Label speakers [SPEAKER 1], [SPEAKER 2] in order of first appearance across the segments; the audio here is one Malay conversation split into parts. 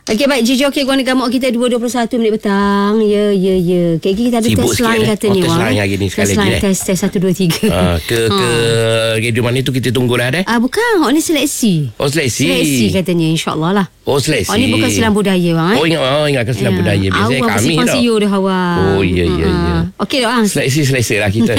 [SPEAKER 1] Okey, baik. Jujur, okey, gua negara mak kita 2:21 minit petang. Ya. Okay, kita ada
[SPEAKER 2] Sibuk
[SPEAKER 1] test line katanya.
[SPEAKER 2] Test line hari ni sekali lagi.
[SPEAKER 1] Test 1, 2, 3.
[SPEAKER 2] Ke radio mana tu kita tunggulah deh.
[SPEAKER 1] Bukan. Ni seleksi. Seleksi katanya, insyaAllah lah.
[SPEAKER 2] Seleksi.
[SPEAKER 1] Ni bukan silam budaya bang.
[SPEAKER 2] Ingatkan silam budaya. Biasanya
[SPEAKER 1] awak
[SPEAKER 2] kami tau.
[SPEAKER 1] Awak dah awak.
[SPEAKER 2] Ya.
[SPEAKER 1] Okey bang.
[SPEAKER 2] Seleksi lah kita.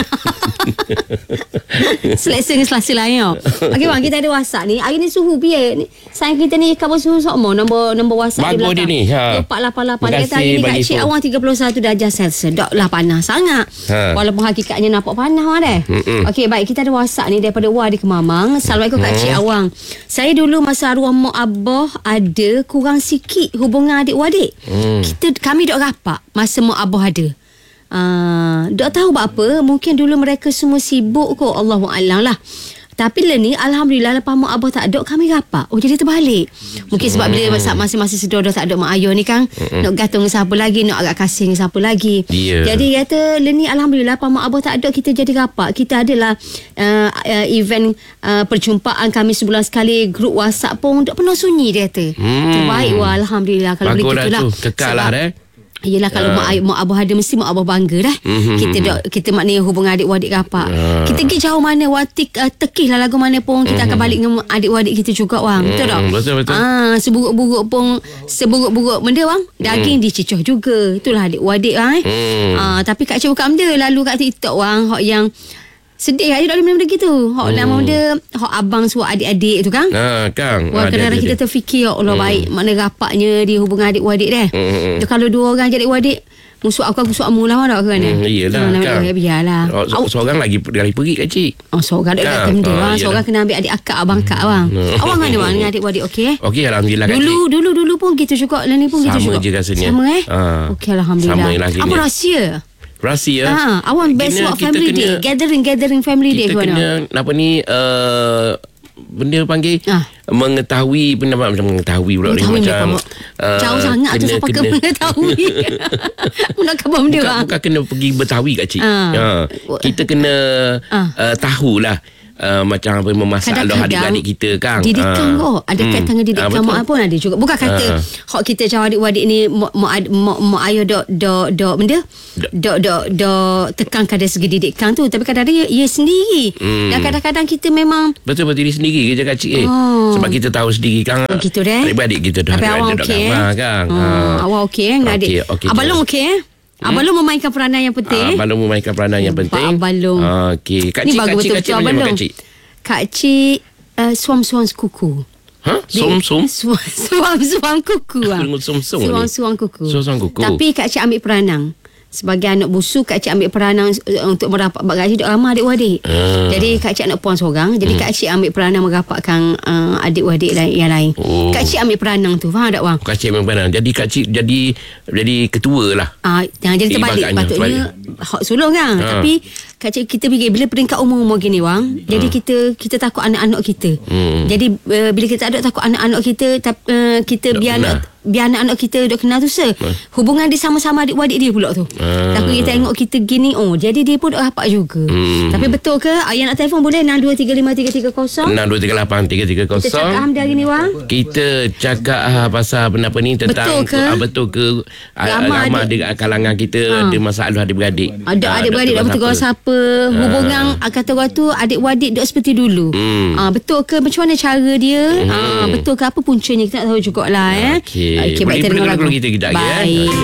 [SPEAKER 1] Seleksi dengan selasa lah ya. Okey bang, kita ada WhatsApp ni. Hari ni suhu biar. Sayang kita ni khabar suhu sokmo. Nombor WhatsApp
[SPEAKER 2] bagus
[SPEAKER 1] di belakang.
[SPEAKER 2] Bagus dia ni.
[SPEAKER 1] 488. Dia kata hari ni Kak Cik awang 31 darjah Celsius. Dak lah panas sangat. Walaupun hakikatnya nampak panas deh. Okey, baik. Kita ada WhatsApp ni daripada Wadi Kemamang. Assalamualaikum Kak Cik awang. Saya dulu masa arwah mak abah ada kurang sikit hubungan adik-wadik. Kami dok rapat masa mak abah ada. Dok tahu buat apa. Mungkin dulu mereka semua sibuk kot. Allahu'alam lah. Tapi lah ni alhamdulillah lepas mak abah tak ada kami rapat. Jadi terbalik. Mungkin sebab bila masing-masing sedar dah tak ada mak ayah ni kan, nak gantung siapa lagi, nak agak kasih dengan siapa lagi. Jadi kata lah ni alhamdulillah lepas mak abah tak ada kita jadi rapat. Kita adalah event perjumpaan kami sebulan sekali, grup WhatsApp pun tak pernah sunyi dia kata. Terbaik alhamdulillah kalau boleh gitulah.
[SPEAKER 2] Kekal lah deh.
[SPEAKER 1] Yelah kalau mak abah ada mesti mak abah bangga dah. Kita maknanya hubungan adik-wadik rapat. Kita pergi jauh mana watik tekih lah lagu mana pun kita akan balik dengan adik-wadik kita juga wang. Betul tak?
[SPEAKER 2] Betul.
[SPEAKER 1] Seburuk-buruk pun seburuk-buruk benda wang, daging dicecoh juga. Itulah adik-wadik wang. Tapi Kak Cik buka benda lalu kat TikTok wang hok yang sedih aja dalam benda gitu. Hok nama benda hok abang suruh adik-adik tu kan.
[SPEAKER 2] Kang.
[SPEAKER 1] Kadang-kadang kita terfikir Allah baik mana rapatnya di hubungan adik-wadik deh. Kalau dua orang jadi adik musuh aku amu lah tak kan.
[SPEAKER 2] Iyalah Kang.
[SPEAKER 1] Biarlah.
[SPEAKER 2] Seorang lagi pergi Kak Cik.
[SPEAKER 1] Seorang dah benda bang. Seorang kena ambil adik akak abang kak bang. Awak mana bang dengan adik-adik okey?
[SPEAKER 2] Okey alhamdulillah Kak Cik.
[SPEAKER 1] Dulu pun gitu juga. Lah ni pun gitu juga.
[SPEAKER 2] Sama je rasanya.
[SPEAKER 1] Sama okey alhamdulillah. Apa rahsia?
[SPEAKER 2] Rahsia.
[SPEAKER 1] Awak best buat family day. Gathering family day.
[SPEAKER 2] Kita kena apa ni benda panggil mengetahui pendapat macam mengetahui pula ni macam
[SPEAKER 1] jauh sangat tu siapa kena mengetahui. Nak khabar benda
[SPEAKER 2] bukan kena pergi bertahui Kak Cik. Kita kena tahulah macam apa memasak adik-adik kita kan.
[SPEAKER 1] Didikan kok. Ada kaitan dengan didikan mak pun ada juga. Bukan kata hok kita jauh adik-adik ni mak ayah dok benda. Dok tekankan dari segi didikan tu. Tapi kadang-kadang ia sendiri. Dan kadang-kadang kita memang
[SPEAKER 2] betul diri sendiri kerja Kak Cik sebab kita tahu sendiri kan.
[SPEAKER 1] Gitu deh.
[SPEAKER 2] Adik-adik kita dah ada gambar kan.
[SPEAKER 1] Awak okey dengan adik. Abang Long okey. Abang Long memainkan peranan yang penting.
[SPEAKER 2] Abang Long memainkan peranan yang penting.
[SPEAKER 1] Abang Long.
[SPEAKER 2] Okey. Kak Cik macam mana Kak Cik?
[SPEAKER 1] Kak Cik suam-suam kuku.
[SPEAKER 2] Suam-suam?
[SPEAKER 1] Suam-suam kuku. Suam-suam kuku. Tapi Kak Cik ambil peranan. Sebagai anak busu, Kak Cik ambil peranan untuk merapat bagaji dok ramah adik-adik. Jadi Kak Cik anak puan seorang. Jadi Kak Cik ambil peranan merapatkan adik-adik yang lain. Kak Cik ambil peranan tu. Faham tak bang?
[SPEAKER 2] Kak Cik ambil peranan. Jadi Kak Cik jadi ketua lah.
[SPEAKER 1] Jangan jadi terbalik. Patutnya hak sulung kan. Tapi Kak Cik kita fikir bila peringkat umur gini bang. Jadi kita takut anak-anak kita. Jadi bila kita ada takut anak-anak kita kita biar anak-anak kita dok kenal tu hubungan dia sama-sama adik-adik dia pula tu. Takut kita tengok kita gini jadi dia pun dok rapat juga. Tapi betul ke ayah nak telefon boleh 62353330
[SPEAKER 2] 62383330.
[SPEAKER 1] Kita cakap Hamdi hari ni bang.
[SPEAKER 2] Kita cakap pasal apa ni tentang betul ke ramai di kalangan kita ada masalah adik-beradik.
[SPEAKER 1] Ada adik-beradik tak betul siapa hubungan kata orang tu adik-beradik dok seperti dulu. Betul ke macam mana cara dia? Betul ke apa puncanya kita tak tahu jugalah
[SPEAKER 2] Okey, baik, kita dengar lagu kita kejap lagi.